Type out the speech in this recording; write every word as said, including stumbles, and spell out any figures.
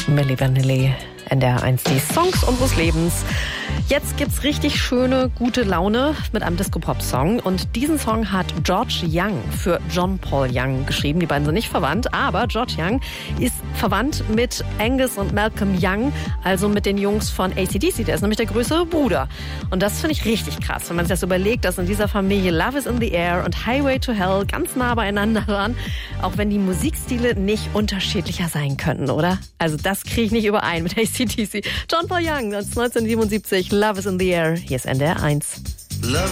Milli Vanilli, N D R eins, die Songs unseres Lebens. Jetzt gibt's richtig schöne, gute Laune mit einem Disco-Pop-Song. Und diesen Song hat George Young für John Paul Young geschrieben. Die beiden sind nicht verwandt, aber George Young ist verwandt mit Angus und Malcolm Young, also mit den Jungs von A C D C. Der ist nämlich der größere Bruder. Und das finde ich richtig krass, wenn man sich das überlegt, dass in dieser Familie Love is in the Air und Highway to Hell ganz nah beieinander waren, auch wenn die Musikstile nicht unterschiedlicher sein könnten, oder? Also das kriege ich nicht überein mit A C D C. John Paul Young, neunzehnhundertsiebenundsiebzig, Love is in the Air. Hier ist N D R eins. Love